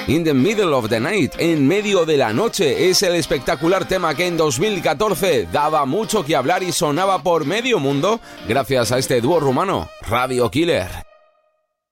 In the Middle of the Night, en medio de la noche, es el espectacular tema que en 2014 daba mucho que hablar y sonaba por medio mundo gracias a este dúo rumano, Radio Killer.